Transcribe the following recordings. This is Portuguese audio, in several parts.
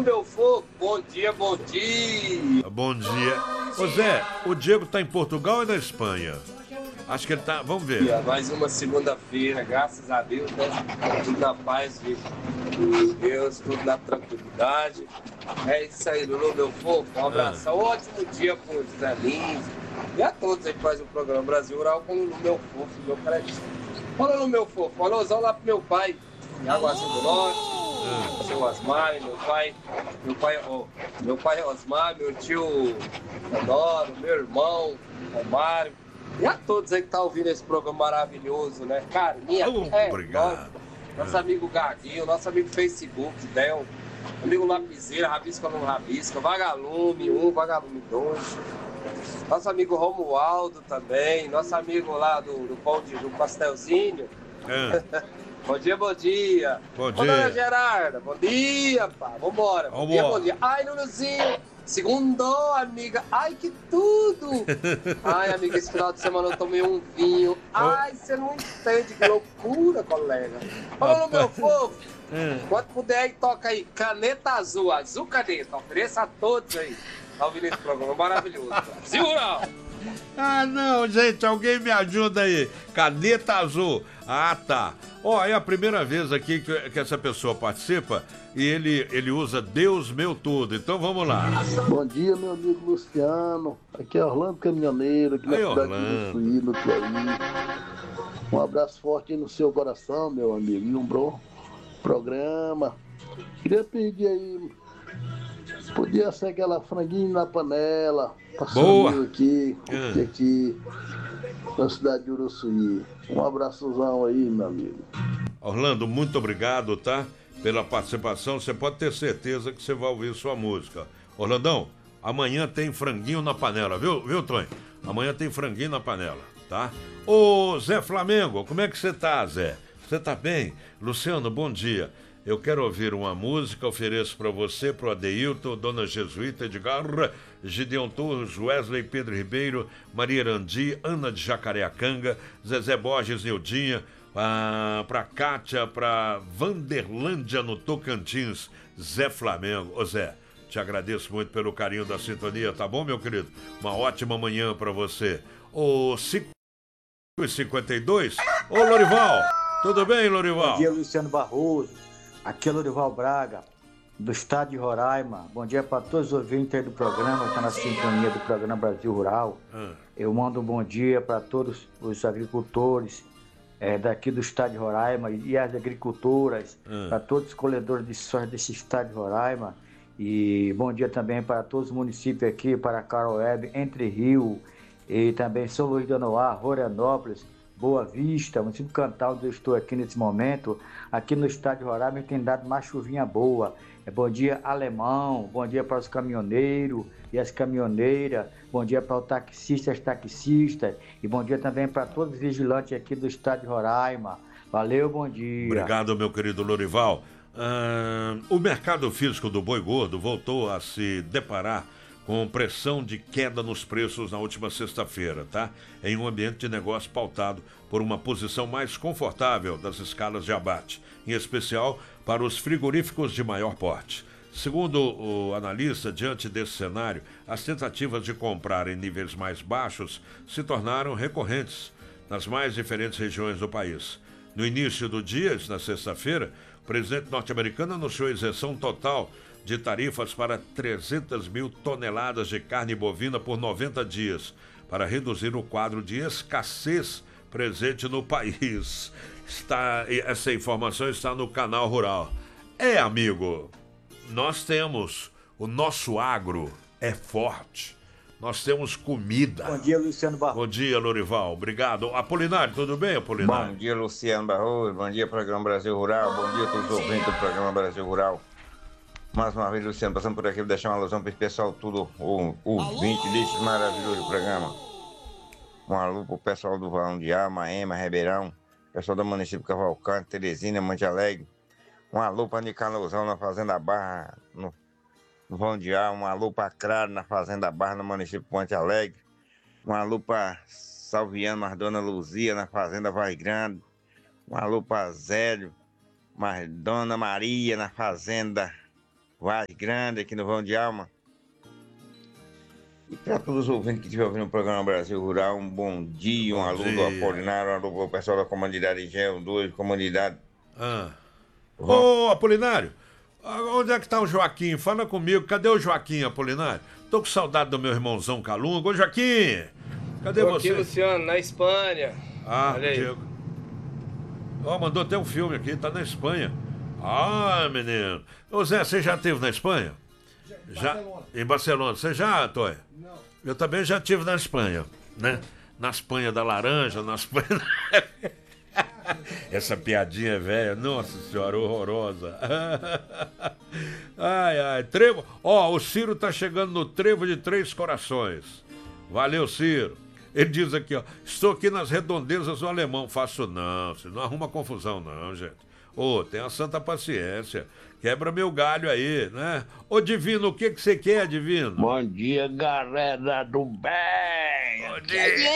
meu fofo. Bom dia, bom dia. Bom dia. Ô Zé, o Diego tá em Portugal ou na Espanha? Acho que ele tá. Vamos ver. Mais uma segunda-feira, graças a Deus, né? Tudo na paz de Deus, tudo na tranquilidade. É isso aí, Lulu, meu fofo. Um abração. Ótimo dia pro Zé Lins e a todos aí que fazem o programa Brasil Rural com o Lulu, meu fofo, meu cretinho. Olha, Lulu, meu fofo. Um alôzão lá pro meu pai, em Águas do Norte. Seu Osmar, meu pai Osmar, meu tio Honório, meu irmão Romário. E a todos aí que estão ouvindo esse programa maravilhoso, né? Carinha, obrigado. Nosso amigo Gaguinho, nosso amigo Facebook, Del, amigo Lapiseira, Rabisca não Rabisca, Vagalume 1, Vagalume 2, nosso amigo Romualdo também, nosso amigo lá do Pão do Pastelzinho. Bom dia, bom dia. Bom dia. Ô, dona Gerarda, bom dia, pá. Vambora. Bom dia, bom dia. Ai, Luluzinho. Segundou, amiga. Ai, que tudo. Ai, amiga, esse final de semana eu tomei um vinho. Ai, você não entende, que loucura, colega. Ô, meu fofo. Quando puder aí, toca aí. Caneta azul, azul caneta. Ofereça a todos aí. Tá ouvindo esse programa maravilhoso. Brasil Rural. Ah, não, gente, alguém me ajuda aí. Caneta azul. Ah, tá. Ó, é a primeira vez aqui que essa pessoa participa e ele usa Deus meu tudo. Então vamos lá. Bom dia, meu amigo Luciano. Aqui é Orlando Caminhoneiro, aqui na cidade de Suí, no Piauí. Um abraço forte aí no seu coração, meu amigo. E um bom programa. Queria pedir aí, podia ser aquela franguinho na panela. Boa! Aqui na cidade de Uruçuí. Um abraçozão aí, meu amigo. Orlando, muito obrigado, tá? Pela participação. Você pode ter certeza que você vai ouvir sua música. Orlandão, amanhã tem franguinho na panela, viu, Tonho? Amanhã tem franguinho na panela, tá? Ô, Zé Flamengo, como é que você tá, Zé? Você tá bem? Luciano, bom dia. Eu quero ouvir uma música, ofereço para você, pro Adeilton, Dona Jesuíta, Edgar, Gideon Torres, Wesley, Pedro Ribeiro, Maria Arandi, Ana de Jacareacanga, Zezé Borges, Nildinha, pra Kátia, pra Vanderlândia no Tocantins, Zé Flamengo. Ô Zé, te agradeço muito pelo carinho da sintonia, tá bom, meu querido? Uma ótima manhã para você. Ô, 5h52, ô Lorival, tudo bem, Lorival? Bom dia, Luciano Barroso. Aqui é Lorival Braga, do estado de Roraima. Bom dia para todos os ouvintes aí do programa, que estão na sintonia do programa Brasil Rural. Eu mando um bom dia para todos os agricultores daqui do estado de Roraima e as agricultoras, para todos os colhedores de soja desse estado de Roraima. E bom dia também para todos os municípios aqui, para Caroebe, Entre Rio, e também São Luís de Anoá, Florianópolis, Boa Vista, município Cantal, onde eu estou aqui nesse momento. Aqui no estado de Roraima tem dado uma chuvinha boa. Bom dia, alemão. Bom dia para os caminhoneiros e as caminhoneiras. Bom dia para os taxistas e as taxistas. E bom dia também para todos os vigilantes aqui do estado de Roraima. Valeu, bom dia. Obrigado, meu querido Lorival. O mercado físico do boi gordo voltou a se deparar com pressão de queda nos preços na última sexta-feira, tá? Em um ambiente de negócio pautado por uma posição mais confortável das escalas de abate, em especial para os frigoríficos de maior porte. Segundo o analista, diante desse cenário, as tentativas de comprar em níveis mais baixos se tornaram recorrentes nas mais diferentes regiões do país. No início do dia, na sexta-feira, o presidente norte-americano anunciou isenção total de tarifas para 300 mil toneladas de carne bovina por 90 dias, para reduzir o quadro de escassez presente no país. Essa informação está no Canal Rural. Amigo, nós temos, o nosso agro é forte, nós temos comida. Bom dia, Luciano Barroso. Bom dia, Lorival, obrigado. Apolinário, tudo bem, Apolinário? Bom dia, Luciano Barroso, bom dia, Programa Brasil Rural, bom dia a todos os ouvintes do Programa Brasil Rural. Mais uma vez, Luciano, passando por aqui, vou deixar uma alusão para esse pessoal tudo, o 20 desse maravilhoso programa. Um alô pro pessoal do Valão de Alma, Ema, Ribeirão, pessoal do município Cavalcante, Teresina, Monte Alegre. Um alô para Nicalosão na Fazenda Barra, no Valão de Alma. Um alô para Craro na Fazenda Barra, no município Monte Alegre. Um alô para Salviano, mas Dona Luzia, na Fazenda Vai Grande. Um alô para Zélio, mas Dona Maria, na Fazenda Vaz Grande, aqui no Vão de Alma. E para todos os ouvintes que estiverem ouvindo o programa Brasil Rural, um bom dia, um alô do Apolinário, um alô pro pessoal da comunidade Gel 2, comunidade. Ô, Apolinário, onde é que tá o Joaquim? Fala comigo, cadê o Joaquim, Apolinário? Tô com saudade do meu irmãozão Calunga. Ô, Joaquim, cadê você? Aqui, Luciano, na Espanha. Olha aí. Diego. Mandou até um filme aqui, tá na Espanha. Menino. Ô, Zé, você já esteve na Espanha? Já? Em Barcelona. Você já, Toy? Não. Eu também já estive na Espanha, né? Na Espanha da laranja, na Espanha... Essa piadinha velha, nossa senhora, horrorosa. Trevo. O Ciro tá chegando no Trevo de Três Corações. Valeu, Ciro. Ele diz aqui, estou aqui nas redondezas do Alemão. Faço não, você não arruma confusão não, gente. Tenha santa paciência. Quebra meu galho aí, né? Divino, o que você quer, Divino? Bom dia, galera do bem. Bom dia.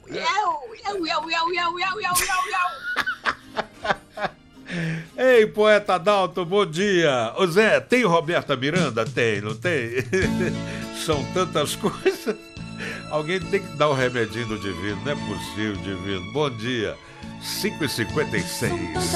Ei, poeta Adalto, bom dia. Ô Zé, tem Roberta Miranda? Tem, não tem? São tantas coisas. Alguém tem que dar um remedinho do Divino, não é possível, Divino. Bom dia, 5h56.